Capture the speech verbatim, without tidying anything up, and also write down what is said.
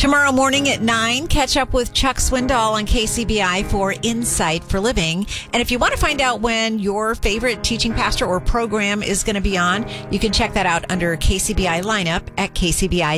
Tomorrow morning at nine, catch up with Chuck Swindoll on K C B I for Insight for Living. And if you want to find out when your favorite teaching pastor or program is going to be on, you can check that out under K C B I lineup at K C B I.